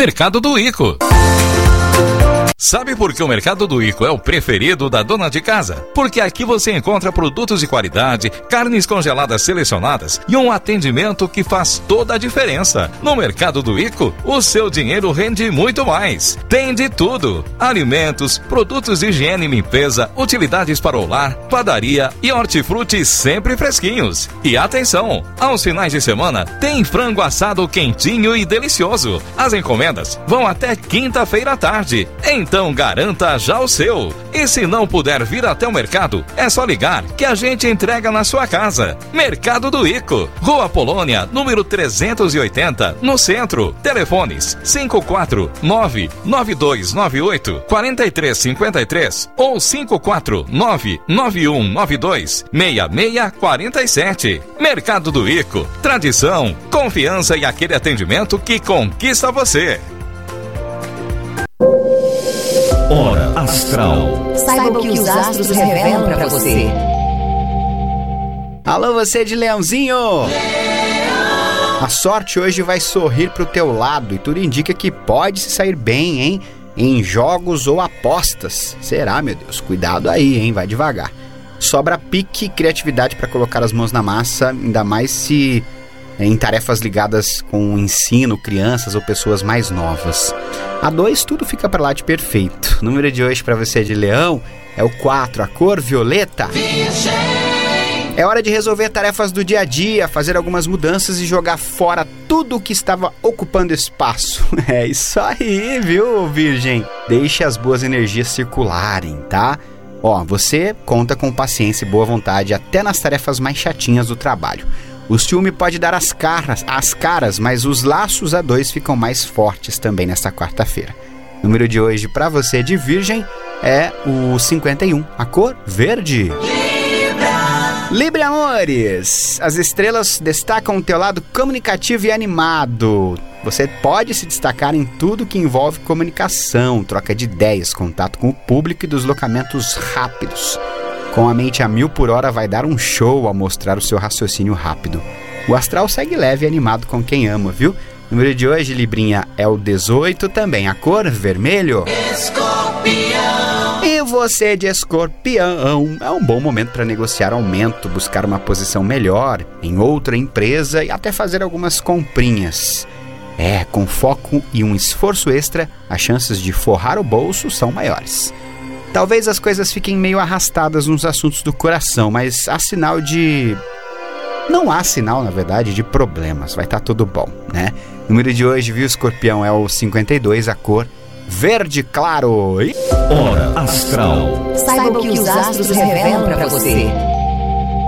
Mercado do Ico. Sabe por que o Mercado do Ico é o preferido da dona de casa? Porque aqui você encontra produtos de qualidade, carnes congeladas selecionadas e um atendimento que faz toda a diferença. No Mercado do Ico, o seu dinheiro rende muito mais. Tem de tudo: alimentos, produtos de higiene e limpeza, utilidades para o lar, padaria e hortifruti sempre fresquinhos. E atenção, aos finais de semana tem frango assado quentinho e delicioso. As encomendas vão até quinta-feira à tarde. Então garanta já o seu. E se não puder vir até o mercado, é só ligar que a gente entrega na sua casa. Mercado do Ico, Rua Polônia, número 380, no centro. Telefones 549-9298-4353 ou 549-9192-6647. Mercado do Ico, tradição, confiança e aquele atendimento que conquista você. Hora Astral. Saiba o que os astros revelam pra você. Alô, você de Leãozinho! A sorte hoje vai sorrir pro teu lado e tudo indica que pode se sair bem, hein? Em jogos ou apostas. Será, meu Deus? Cuidado aí, hein? Vai devagar. Sobra pique e criatividade para colocar as mãos na massa, ainda mais se em tarefas ligadas com o ensino, crianças ou pessoas mais novas. A 2, tudo fica para lá de perfeito. O número de hoje para você de Leão é o 4, a cor violeta. É hora de resolver tarefas do dia a dia, fazer algumas mudanças e jogar fora tudo o que estava ocupando espaço. É isso aí, viu, Virgem? Deixe as boas energias circularem, tá? Ó, você conta com paciência e boa vontade até nas tarefas mais chatinhas do trabalho. O ciúme pode dar as caras, mas os laços a 2 ficam mais fortes também nesta quarta-feira. O número de hoje para você de Virgem é o 51, a cor verde. Libra, amores! As estrelas destacam o teu lado comunicativo e animado. Você pode se destacar em tudo que envolve comunicação, troca de ideias, contato com o público e deslocamentos rápidos. Com a mente a 1000 por hora, vai dar um show ao mostrar o seu raciocínio rápido. O astral segue leve e animado com quem ama, viu? O número de hoje, Librinha, é o 18, também a cor vermelho. Escorpião! E você de Escorpião, é um bom momento para negociar aumento, buscar uma posição melhor em outra empresa e até fazer algumas comprinhas. Com foco e um esforço extra, as chances de forrar o bolso são maiores. Talvez as coisas fiquem meio arrastadas nos assuntos do coração, mas há sinal de... Não há sinal, na verdade, de problemas. Vai estar tudo bom, né? O número de hoje, viu, Escorpião, é o 52, a cor verde claro. Hora Astral. Saiba o que os astros revelam pra você.